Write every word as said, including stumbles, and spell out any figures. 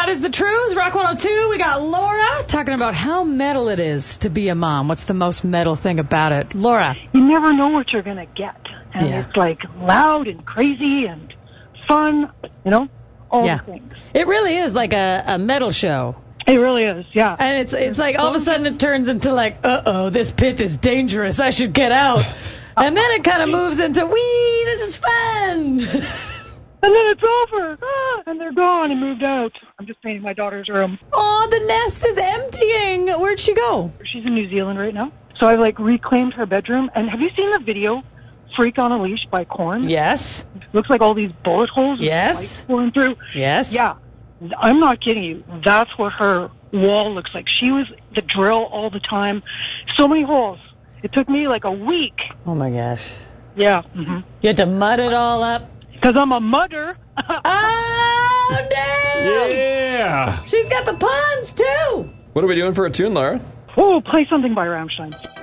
That is the truth. Rock one oh two. We got Laura talking about how metal it is to be a mom. What's the most metal thing about it? Laura. You never know what you're going to get. And Yeah. it's like loud and crazy and fun, you know, all Yeah. the things. It really is like a, a metal show. It really is, yeah. And it's it's like all of a sudden it turns into like, uh-oh, this pit is dangerous. I should get out. And then it kind of moves into, wee, this is fun. And then it's over. Ah, and they're gone and moved out. I'm just painting my daughter's room. Oh, the nest is emptying. Where'd she go? She's in New Zealand right now. So I've, like, reclaimed her bedroom. And have you seen the video, Freak on a Leash by Korn? Yes. Looks like all these bullet holes. Yes. With lights pouring through. Yes. Yeah. I'm not kidding you. That's what her wall looks like. She was the drill all the time. So many holes. It took me like a week. Oh, my gosh. Yeah. Mm-hmm. You had to mud it all up. Because I'm a mudder. Oh, damn. Yeah. She's got the puns, too. What are we doing for a tune, Laura? Oh, play something by Rammstein.